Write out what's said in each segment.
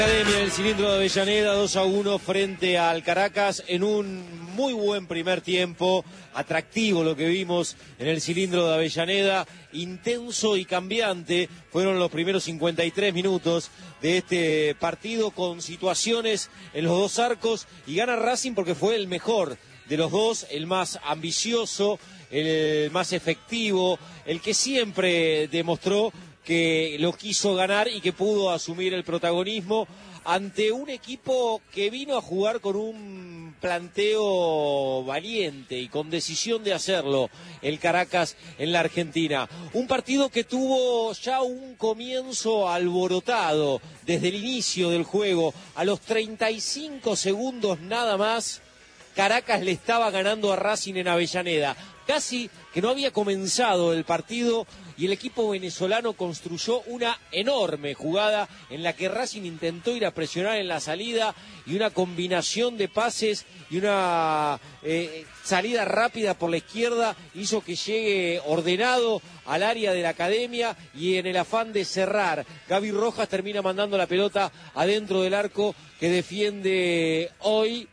Academia del Cilindro de Avellaneda, 2-1 frente al Caracas en un muy buen primer tiempo, atractivo lo que vimos en el Cilindro de Avellaneda, intenso y cambiante, fueron los primeros 53 minutos de este partido con situaciones en los dos arcos y gana Racing porque fue el mejor de los dos, el más ambicioso, el más efectivo, el que siempre demostró que lo quiso ganar y que pudo asumir el protagonismo ante un equipo que vino a jugar con un planteo valiente y con decisión de hacerlo, el Caracas en la Argentina. Un partido que tuvo ya un comienzo alborotado desde el inicio del juego. A los 35 segundos nada más, Caracas le estaba ganando a Racing en Avellaneda. Casi que no había comenzado el partido y el equipo venezolano construyó una enorme jugada en la que Racing intentó ir a presionar en la salida y una combinación de pases y una salida rápida por la izquierda hizo que llegue ordenado al área de la Academia y en el afán de cerrar, Gaby Rojas termina mandando la pelota adentro del arco que defiende hoy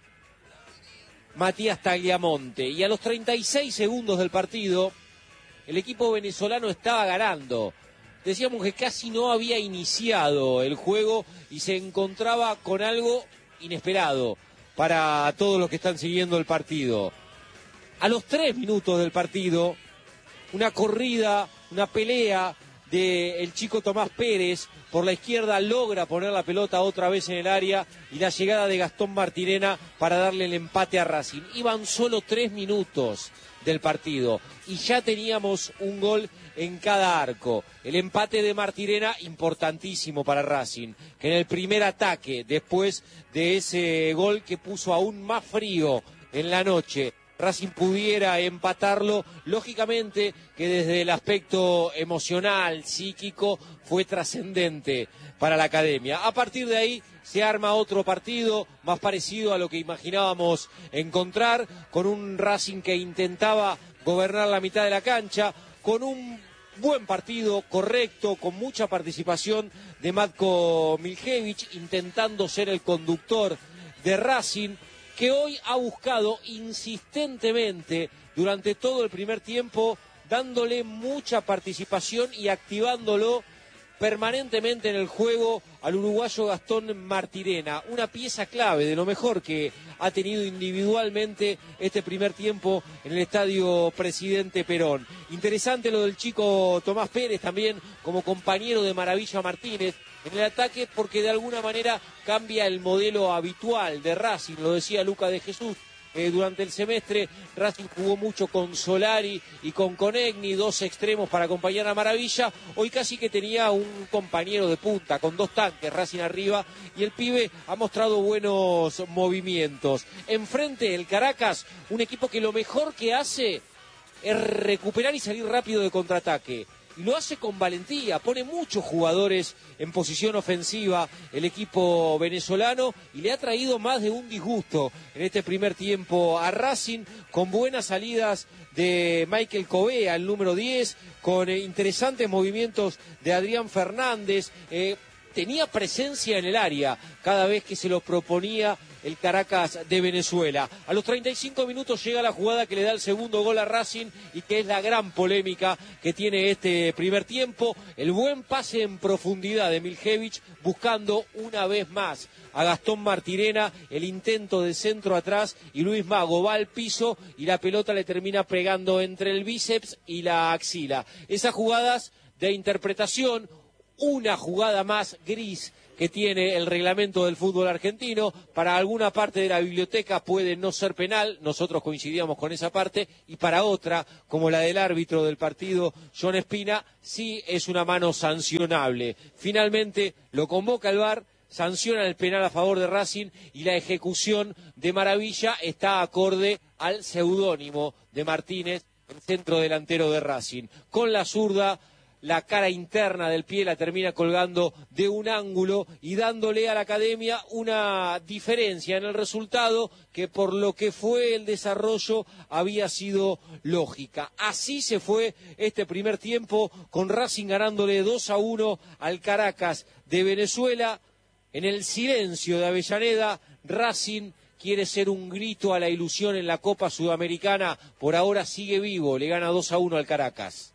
Matías Tagliamonte. Y a los 36 segundos del partido, el equipo venezolano estaba ganando. Decíamos que casi no había iniciado el juego y se encontraba con algo inesperado para todos los que están siguiendo el partido. A los 3 minutos del partido, una corrida, una pelea del chico Tomás Pérez por la izquierda logra poner la pelota otra vez en el área y la llegada de Gastón Martirena para darle el empate a Racing. Iban solo 3 minutos del partido y ya teníamos un gol en cada arco. El empate de Martirena importantísimo para Racing, que en el primer ataque, después de ese gol que puso aún más frío en la noche, Racing pudiera empatarlo, lógicamente que desde el aspecto emocional, psíquico, fue trascendente para la Academia. A partir de ahí se arma otro partido más parecido a lo que imaginábamos encontrar, con un Racing que intentaba gobernar la mitad de la cancha, con un buen partido, correcto, con mucha participación de Matko Miljevic, intentando ser el conductor de Racing, que hoy ha buscado insistentemente durante todo el primer tiempo, dándole mucha participación y activándolo permanentemente en el juego al uruguayo Gastón Martirena, una pieza clave de lo mejor que ha tenido individualmente este primer tiempo en el Estadio Presidente Perón. Interesante lo del chico Tomás Pérez también como compañero de Maravilla Martínez en el ataque, porque de alguna manera cambia el modelo habitual de Racing, lo decía Luca de Jesús. Durante el semestre Racing jugó mucho con Solari y con Conegni, dos extremos para acompañar a Maravilla. Hoy casi que tenía un compañero de punta, con dos tanques, Racing arriba, y el pibe ha mostrado buenos movimientos. Enfrente el Caracas, un equipo que lo mejor que hace es recuperar y salir rápido de contraataque. Y lo hace con valentía, pone muchos jugadores en posición ofensiva el equipo venezolano y le ha traído más de un disgusto en este primer tiempo a Racing, con buenas salidas de Michael Covea, el número 10, con interesantes movimientos de Adrián Fernández. Tenía presencia en el área cada vez que se lo proponía el Caracas de Venezuela. A los 35 minutos llega la jugada que le da el segundo gol a Racing y que es la gran polémica que tiene este primer tiempo. El buen pase en profundidad de Miljevic buscando una vez más a Gastón Martirena, el intento de centro atrás y Luis Mago va al piso y la pelota le termina pegando entre el bíceps y la axila. Esas jugadas de interpretación, una jugada más gris que tiene el reglamento del fútbol argentino. Para alguna parte de la biblioteca puede no ser penal, nosotros coincidíamos con esa parte, y para otra, como la del árbitro del partido, John Espina, sí es una mano sancionable. Finalmente lo convoca el VAR, sanciona el penal a favor de Racing y la ejecución de Maravilla está acorde al seudónimo de Martínez, el centro delantero de Racing. Con la zurda, la cara interna del pie la termina colgando de un ángulo y dándole a la Academia una diferencia en el resultado que por lo que fue el desarrollo había sido lógica. Así se fue este primer tiempo, con Racing ganándole 2-1 al Caracas de Venezuela. En el silencio de Avellaneda, Racing quiere ser un grito a la ilusión en la Copa Sudamericana. Por ahora sigue vivo, le gana 2-1 al Caracas.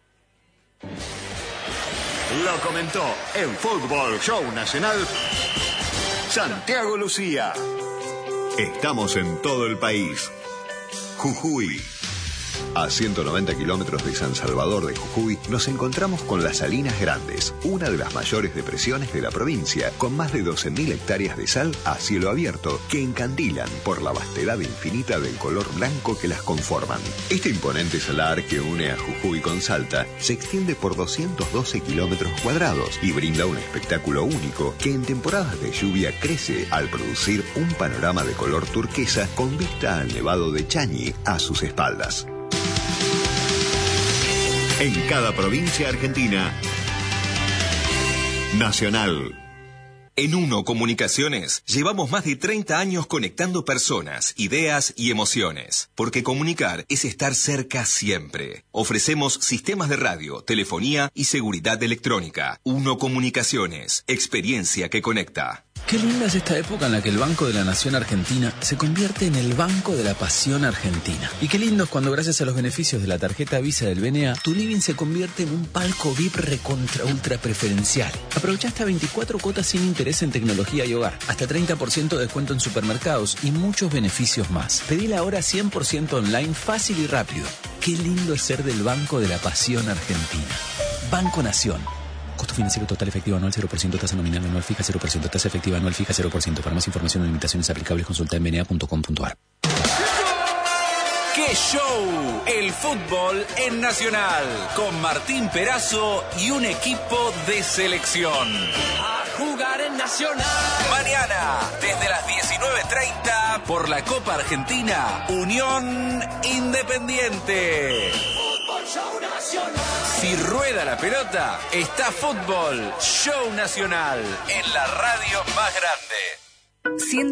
Lo comentó en Fútbol Show Nacional Santiago Lucía. Estamos en todo el país. Jujuy. A 190 kilómetros de San Salvador de Jujuy nos encontramos con las Salinas Grandes, una de las mayores depresiones de la provincia, con más de 12.000 hectáreas de sal a cielo abierto que encandilan por la vastedad infinita del color blanco que las conforman. Este imponente salar que une a Jujuy con Salta se extiende por 212 kilómetros cuadrados y brinda un espectáculo único que en temporadas de lluvia crece al producir un panorama de color turquesa con vista al Nevado de Chañi a sus espaldas. En cada provincia argentina, Nacional. En Uno Comunicaciones llevamos más de 30 años conectando personas, ideas y emociones. Porque comunicar es estar cerca siempre. Ofrecemos sistemas de radio, telefonía y seguridad electrónica. Uno Comunicaciones, experiencia que conecta. Qué linda es esta época en la que el Banco de la Nación Argentina se convierte en el Banco de la Pasión Argentina. Y qué lindo es cuando gracias a los beneficios de la tarjeta Visa del BNA, tu living se convierte en un palco VIP recontra ultra preferencial. Aprovecha hasta 24 cuotas sin interés en tecnología y hogar, hasta 30% de descuento en supermercados y muchos beneficios más. Pedila ahora 100% online, fácil y rápido. Qué lindo es ser del Banco de la Pasión Argentina. Banco Nación. Costo financiero total efectivo anual 0%, tasa nominal anual fija 0%, tasa efectiva anual fija 0%. Para más información o limitaciones aplicables consulta en bna.com.ar. ¡Qué show! El fútbol en Nacional, con Martín Perazo y un equipo de selección. A jugar en Nacional. Mañana, desde las 19:30, por la Copa Argentina, Unión Independiente. Fútbol Show Nacional. Si rueda la pelota, está Fútbol Show Nacional en la radio más grande.